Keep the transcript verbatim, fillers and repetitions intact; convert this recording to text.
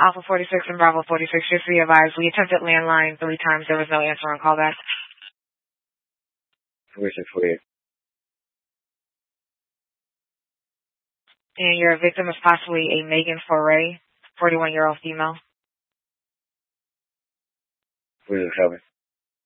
Alpha forty-six and Bravo forty-six, just be advised, we attempted landline three times. There was no answer on callback. forty-six forty-eight. And your victim is possibly a Megan Foray, forty-one-year-old female. forty-six seven.